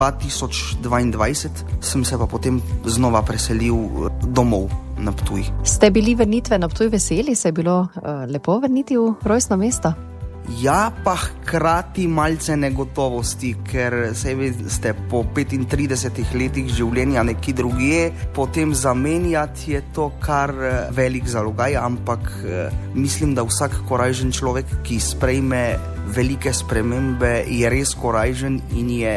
2022 sem se pa potem znova preselil domov na Ptuj. Ste bili vrnitve na Ptuj veseli? Se je bilo lepo vrniti v rojstno mesto? Ja, pa hkrati malce negotovosti, ker ste po 35 letih življenja nekje drugje, potem zamenjati je to kar velik zalogaj, ampak mislim, da vsak korajžen človek, ki sprejme velike spremembe, je res korajžen in je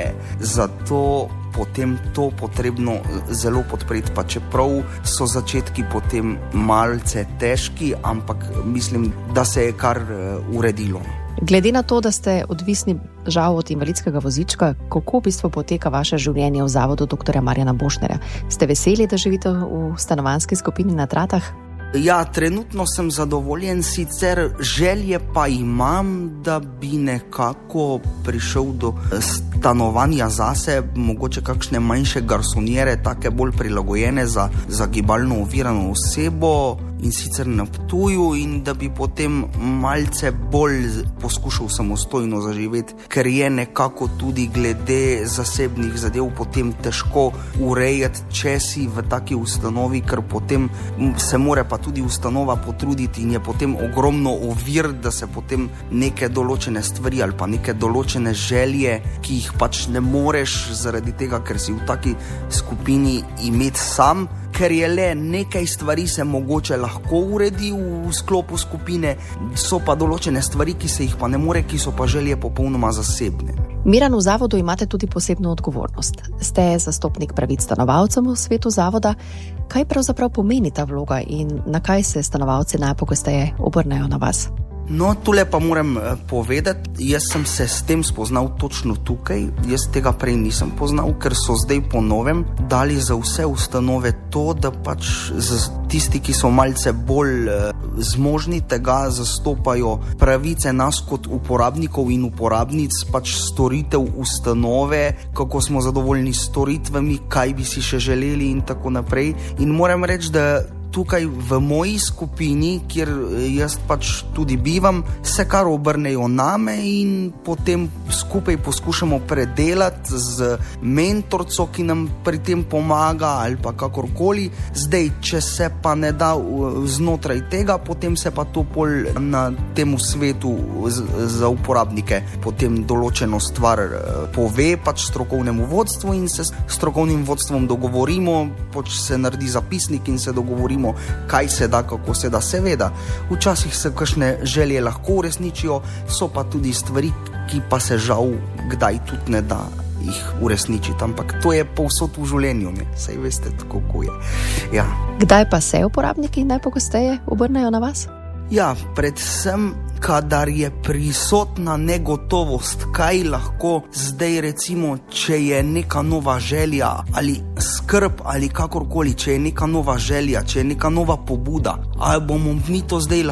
zato potem to potrebno zelo podpreti, pa čeprav so začetki potem malce težki, ampak mislim, da se je kar uredilo. Glede na to, da ste odvisni žal od invalidskega vozička, kako v bistvu poteka vaše življenje v zavodu dr. Marjana Bošnerja? Ste veseli, da živite v stanovanjski skupini na Tratah? Ja, trenutno sem zadovoljen, sicer želje pa imam, da bi nekako prišel do stanovanja zase, mogoče kakšne manjše garsonjere, take bolj prilagojene za gibalno ovirano osebo, in sicer na Ptuju, in da bi potem malce bolj poskušal samostojno zaživeti, ker je nekako tudi glede zasebnih zadev potem težko urejati, če si v taki ustanovi, ker potem se more pa tudi ustanova potruditi in je potem ogromno ovir, da se potem neke določene stvari ali pa neke določene želje, ki jih pač ne moreš zaradi tega, ker si v taki skupini imeti sam, ker je le nekaj stvari se mogoče lahko uredi v sklopu skupine, so pa določene stvari, ki se jih pa ne more, ki so pa želje popolnoma zasebne. Miran, v zavodu imate tudi posebno odgovornost. Ste zastopnik pravic stanovalcem v svetu zavoda. Kaj pravzaprav pomeni ta vloga in na kaj se stanovalci najpogosteje obrnejo na vas? No, tule pa moram povedati, jaz sem se s tem spoznal točno tukaj, jaz tega prej nisem poznal, ker so zdaj po novem dali za vse ustanove to, da pač tisti, ki so malce bolj zmožni tega, zastopajo pravice nas kot uporabnikov in uporabnic, pač storitev ustanove, kako smo zadovoljni s storitvami, kaj bi si še želeli in tako naprej. In moram reči, da tukaj v moji skupini, kjer jaz pač tudi bivam, se kar obrnejo name in potem skupaj poskušamo predelati z mentorco, ki nam pri tem pomaga ali pa kakorkoli. Zdaj, če se pa ne da znotraj tega, potem se pa to pol na temu svetu za uporabnike potem določeno stvar pove pač strokovnemu vodstvu in se s strokovnim vodstvom dogovorimo, pač se naredi zapisnik in se dogovorimo, kaj se da, kako se da. Seveda, včasih se kakšne želje lahko uresničijo, so pa tudi stvari, ki pa se žal kdaj tudi ne da jih uresničiti, ampak to je povsod v življenju, ne? Saj veste, kako je. Ja. Kdaj pa se uporabniki najpogosteje obrnejo na vas? Ja, predvsem, kadar je prisotna negotovost, kaj lahko zdaj recimo, če je neka nova želja ali skrb ali kakorkoli, če je neka nova želja, če je neka nova pobuda, ali bomo mi to zdaj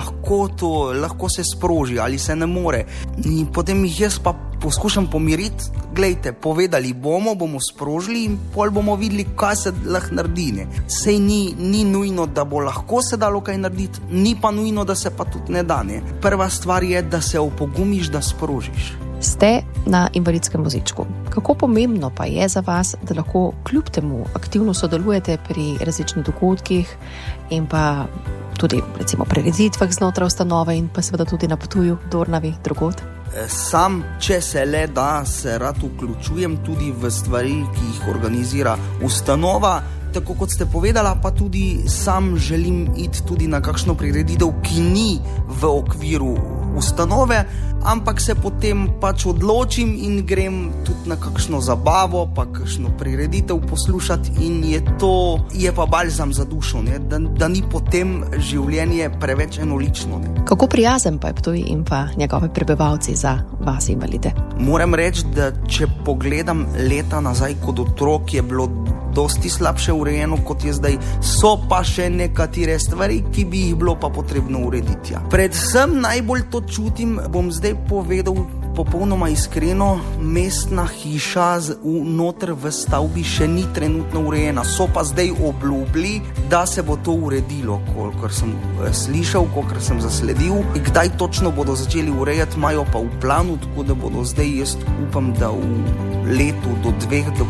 lahko se sproži ali se ne more. In potem jih jaz pa poskušam pomiriti, glejte, povedali bomo sprožili in pol bomo videli, kaj se lahko naredi. Ne? Sej ni nujno, da bo lahko se dalo kaj narediti, ni pa nujno, da se pa tudi ne da. Ne? Prva stvar je, da se opogumiš, da sprožiš. Ste na invalidskem vozičku. Kako pomembno pa je za vas, da lahko kljub temu aktivno sodelujete pri različnih dogodkih in pa tudi recimo prireditvah znotraj ustanove in pa seveda tudi na Ptuju, Dornavi, drugod? Sam, če se le da, se rad vključujem tudi v stvari, ki jih organizira ustanova. Tako kot ste povedala, pa tudi sam želim iti tudi na kakšno prireditev, ki ni v okviru ustanove, ampak se potem pač odločim in grem tudi na kakšno zabavo, pa kakšno prireditev poslušati in je pa balzam za dušo, ne? Da ni potem življenje preveč enolično. Ne? Kako prijazen pa je Ptuj in pa njegove prebivalci za vas invalide? Moram reči, da če pogledam leta nazaj kot otrok, je bilo dosti slabše urejeno, kot je zdaj. So pa še nekatere stvari, ki bi jih bilo pa potrebno urediti. Ja. Predvsem najbolj to čutim, bom zdaj povedal popolnoma iskreno, mestna hiša noter v stavbi še ni trenutno urejena. So pa zdaj obljubili, da se bo to uredilo, kolikor sem slišal, kolikor sem zasledil. Kdaj točno bodo začeli urejati, imajo pa v planu, tako da bodo zdaj, jaz upam, da v letu do 2,